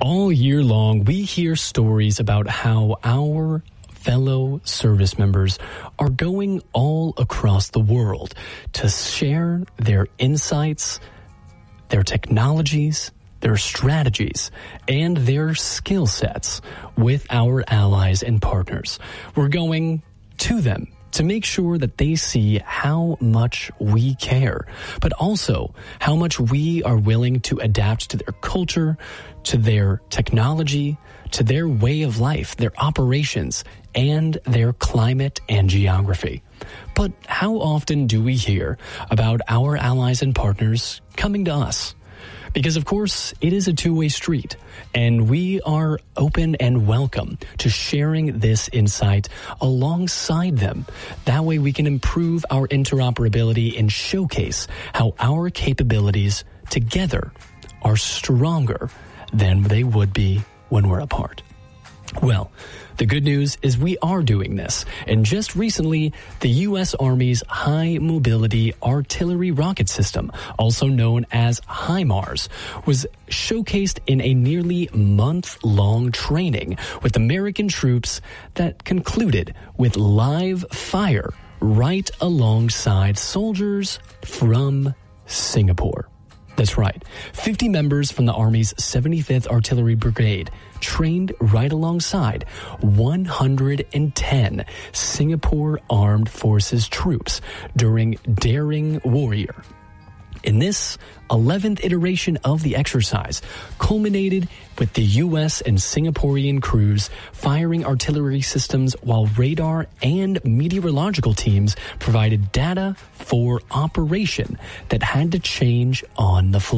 All year long, we hear stories about how our fellow service members are going all across the world to share their insights, their technologies, their strategies, and their skill sets with our allies and partners. We're going to them to make sure that they see how much we care, but also how much we are willing to adapt to their culture, to their technology, to their way of life, their operations, and their climate and geography. But how often do we hear about our allies and partners coming to us? Because, of course, it is a two-way street, and we are open and welcome to sharing this insight alongside them. That way we can improve our interoperability and showcase how our capabilities together are stronger than they would be when we're apart. Well, the good news is we are doing this, and just recently, the U.S. Army's High Mobility Artillery Rocket System, also known as HIMARS, was showcased in a nearly month-long training with American troops that concluded with live fire right alongside soldiers from Singapore. That's right. 50 members from the Army's 75th Artillery Brigade trained right alongside 110 Singapore Armed Forces troops during Daring Warrior. In this 11th iteration of the exercise culminated with the U.S. and Singaporean crews firing artillery systems while radar and meteorological teams provided data for operation that had to change on the fly.